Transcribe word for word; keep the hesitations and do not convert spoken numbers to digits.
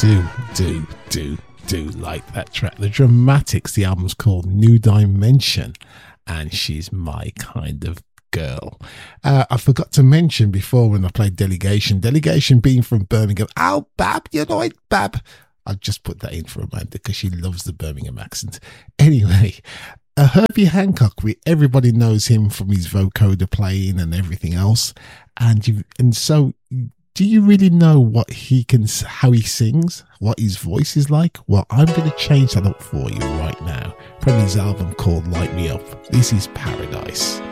do, do, do, do like that track. The Dramatics, the album's called New Dimension, and she's my kind of girl. Uh, I forgot to mention before when I played Delegation, Delegation being from Birmingham. Oh, Bab, you know it, Bab. I just put that in for Amanda because she loves the Birmingham accent. Anyway, uh, Herbie Hancock, we, everybody knows him from his vocoder playing and everything else. And you, and so, do you really know what he can, how he sings, what his voice is like? Well, I'm going to change that up for you right now from his album called Light Me Up. This is Paradise.